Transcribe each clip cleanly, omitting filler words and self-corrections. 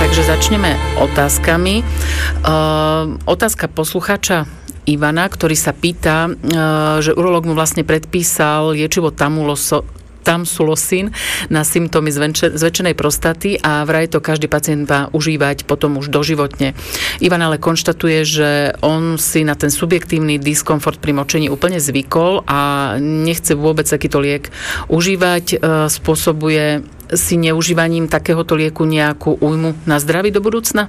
Takže začneme otázkami. Otázka poslucháča Ivana, ktorý sa pýta, že urológ mu vlastne predpísal liečivo tamsulosín na symptómy zväčšenej prostaty a vraj to každý pacient má užívať potom už doživotne. Ivan ale konštatuje, že on si na ten subjektívny diskomfort pri močení úplne zvykol a nechce vôbec takýto liek užívať. Spôsobuje si neužívaním takéhoto lieku nejakú újmu na zdraví do budúcna?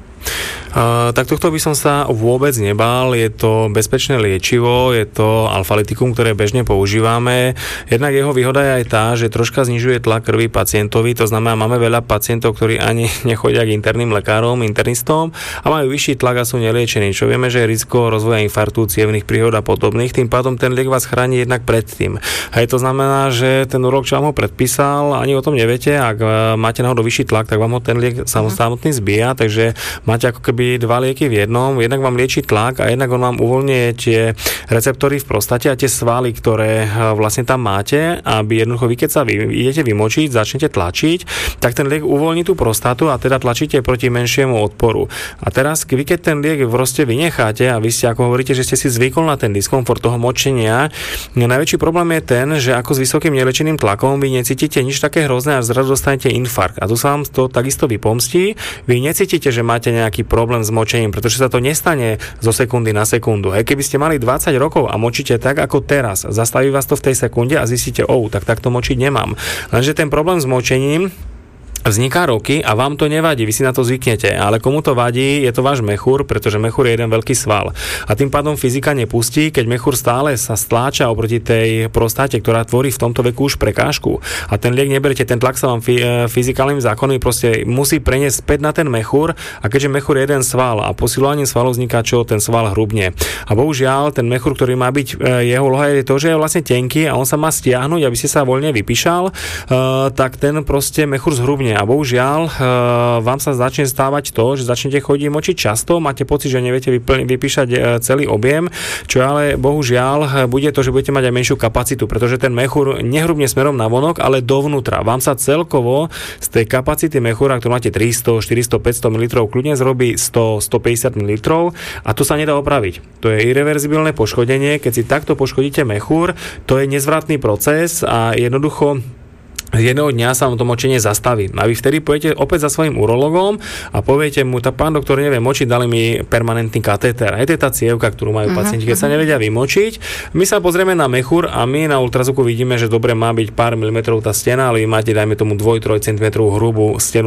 Tak tohto by som sa vôbec nebál. Je to bezpečné liečivo, je to alfalitikum, ktoré bežne používame. Jednak jeho výhoda je aj tá, že troška znižuje tlak krvi pacientovi, to znamená, máme veľa pacientov, ktorí ani nechodia k interným lekárom, internistom a majú vyšší tlak a sú neliečení, čo vieme, že je riziko rozvoja infarktu, cievnych príhod a podobných, tým pádom ten liek vás chráni jednak pred tým. Hej, to znamená, že ten urológ, čo vám ho predpísal, ani o tom neviete, ak máte náhodou vyšší tlak, tak vám ho ten liek samotný zbíja, takže máte ako keby dva lieky v jednom, jednak vám lieči tlak a jednak on vám uvoľňuje tie receptory v prostate a tie svaly, ktoré vlastne tam máte, aby jednoducho vy, keď sa idete vymočiť, začnete tlačiť, tak ten liek uvoľní tú prostatu a teda tlačíte proti menšiemu odporu. A teraz, vy keď ten liek proste vynecháte a vy ste, ako hovoríte, že ste si zvykol na ten diskomfort toho močenia, najväčší problém je ten, že ako s vysokým neliečeným tlakom vy necítite nič také hrozné a zrazu dostanete infarkt. A tu sa vám to takisto vypomstí. Vy necítite, že máte nejaký problém s močením, pretože sa to nestane zo sekundy na sekundu. Hej, keby ste mali 20 rokov a močíte tak ako teraz, zastaví vás to v tej sekunde a zistíte, tak takto močiť nemám. Lenže ten problém s močením vzniká roky a vám to nevadí, vy si na to zvyknete, ale komu to vadí, je to váš mechúr, pretože mechúr je jeden veľký sval. A tým pádom fyzika nepustí, keď mechúr stále sa stláča oproti tej prostáte, ktorá tvorí v tomto veku už prekážku. A ten liek neberiete, ten tlak sa vám fyzikálnym zákonom proste musí preniesť späť na ten mechúr a keďže mechúr je jeden sval a posilovaním svalov vzniká čo? Ten sval hrubne. A bohužiaľ, ten mechúr, ktorý má byť, jeho úloha je to, že je vlastne tenký a on sa má stiahnuť, aby ste sa voľne vypíšal, tak ten proste mechúr zhrubne. A bohužiaľ, vám sa začne stávať to, že začnete chodiť močiť často, máte pocit, že neviete vypíšať celý objem, čo ale bohužiaľ bude to, že budete mať aj menšiu kapacitu, pretože ten mechúr nehrubne smerom na vonok, ale dovnútra. Vám sa celkovo z tej kapacity mechúra, ktorú máte 300, 400, 500 ml, kľudne zrobí 100, 150 ml a to sa nedá opraviť. To je irreverzibilné poškodenie, keď si takto poškodíte mechúr, to je nezvratný proces a jednoducho jedného dňa sa vám to močenie zastaví. A vy vtedy pôjdete opäť za svojím urologom a poviete mu, pán doktor, neviem močiť, dali mi permanentný katéter. Je to tá cievka, ktorú majú pacienti, keď sa nevedia vymočiť. My sa pozrieme na mechúr a my na ultrazvuku vidíme, že dobre má byť pár milimetrov tá stena, ale vy máte, dajme tomu 2-3 cm hrubú stenu